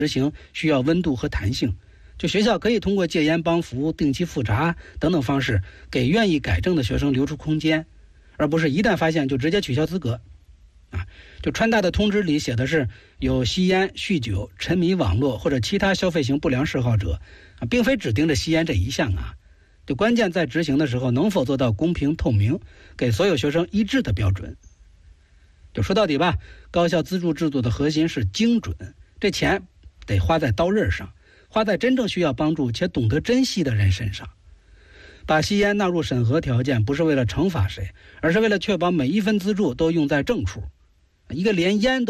执行需要温度和弹性。就学校可以通过戒严帮扶、定期复查等等方式，给愿意改正的学生留出空间，而不是一旦发现就直接取消资格。就川大的通知里写的是有吸烟、酗酒、沉迷网络或者其他消费型不良嗜好者，并非只盯着吸烟这一项啊。就关键在执行的时候能否做到公平透明，给所有学生一致的标准。就说到底吧，高校资助制度的核心是精准，这钱得花在刀刃上，花在真正需要帮助且懂得珍惜的人身上。把吸烟纳入审核条件，不是为了惩罚谁，而是为了确保每一分资助都用在正处。一个连烟都